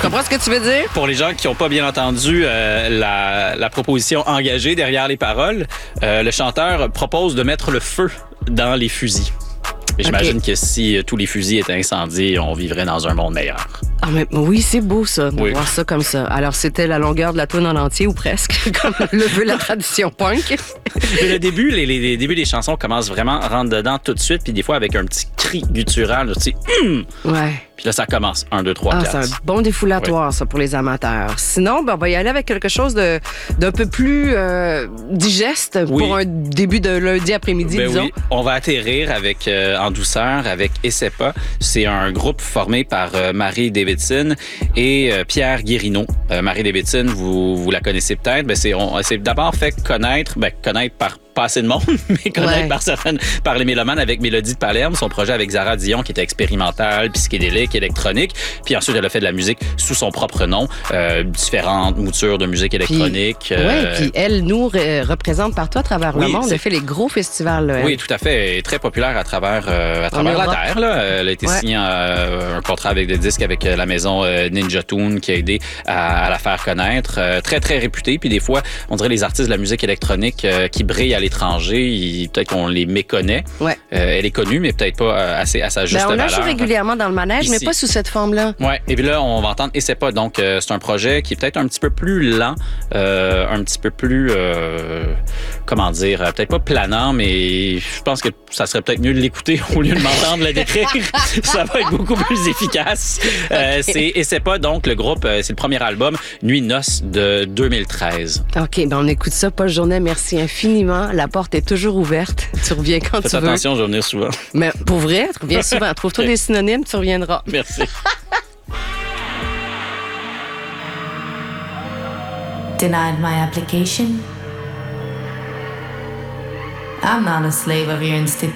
comprends ce que tu veux dire? Pour les gens qui n'ont pas bien entendu la proposition engagée derrière les paroles, le chanteur propose de mettre le feu dans les fusils. Et j'imagine que si tous les fusils étaient incendiés, on vivrait dans un monde meilleur. Ah, mais oui, c'est beau ça, de voir ça comme ça. Alors, c'était la longueur de la toune en entier, ou presque, comme le veut la tradition punk. Mais le début, les débuts des chansons commencent vraiment à rentrer dedans tout de suite, puis des fois avec un petit cri guttural, tu sais, Ouais. Puis là, ça commence. 1, 2, 3, 4. C'est un bon défoulatoire, ça, pour les amateurs. Sinon, on va y aller avec quelque chose d'un peu plus digeste pour un début de lundi après-midi, disons. Oui. On va atterrir avec en douceur avec Ecepa. C'est un groupe formé par Marie Davidson et Pierre Guérineau. Marie Davidson, vous la connaissez peut-être. On s'est d'abord fait connaître par pas assez de monde, mais connaître par les mélomanes avec Mélodie de Palerme, son projet avec Zara Dion qui était expérimental, psychédélique, électronique. Puis ensuite, elle a fait de la musique sous son propre nom, différentes moutures de musique électronique. Puis elle nous représente partout à travers le monde. Elle fait les gros festivals. Là, oui, tout à fait. Elle est très populaire à travers la Terre. Là. Elle a été signée un contrat avec des disques avec la maison Ninja Tune qui a aidé à la faire connaître. Très, très réputée. Puis des fois, on dirait les artistes de la musique électronique qui brillent à l'étranger, peut-être qu'on les méconnaît. Ouais. Elle est connue, mais peut-être pas assez à sa juste valeur. On la joue régulièrement dans le manège, mais pas sous cette forme-là. Oui, et puis là, on va entendre Ecepa. Donc, c'est un projet qui est peut-être un petit peu plus lent, un petit peu plus, peut-être pas planant, mais je pense que ça serait peut-être mieux de l'écouter au lieu de m'entendre le décrire. Ça va être beaucoup plus efficace. C'est Ecepa, donc le groupe, c'est le premier album, Nuit Noce de 2013. OK, on écoute ça. Paul Journet, merci infiniment. La porte est toujours ouverte. Tu reviens quand tu veux. Faites attention, je vais venir souvent. Mais pour vrai, tu reviens souvent. Trouve-toi des synonymes, tu reviendras. Merci. Denied my application. I'm not a slave of your institution.